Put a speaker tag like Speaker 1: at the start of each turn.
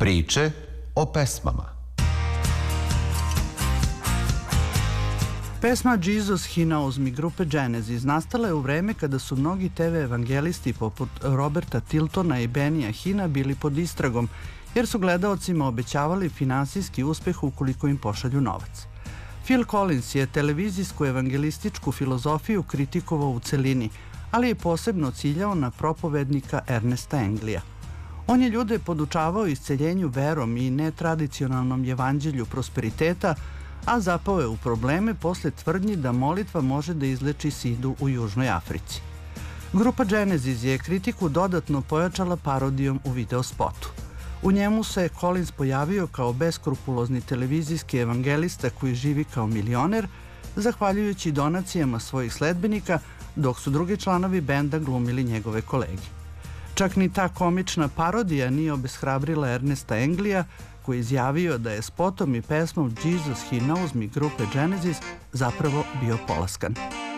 Speaker 1: Priče o pesmama.
Speaker 2: Pesma Jesus He Knows Me grupe Genesis nastala je u vreme kada su mnogi TV evangelisti poput Roberta Tiltona i Benija Hina bili pod istragom, jer su gledaocima obećavali finansijski uspeh ukoliko im pošalju novac. Phil Collins je televizijsku evangelističku filozofiju kritikovao u celini, ali je posebno ciljao na propovednika Ernesta Englija. On je ljude podučavao isceljenju verom i netradicionalnom evanđelju prosperiteta, a zapao je u probleme posle tvrdnji da molitva može da izleči sidu u Južnoj Africi. Grupa Genesis je kritiku dodatno pojačala parodijom u videospotu. U njemu se Collins pojavio kao beskrupulozni televizijski evangelista koji živi kao milioner, zahvaljujući donacijama svojih sledbenika, dok su drugi članovi benda glumili njegove kolege. Čak ni ta komična parodija nije obeshrabrila Ernesta Englija, koji je izjavio da je spotom i pesmom Jesus He Knows Me grupe Genesis zapravo bio polaskan.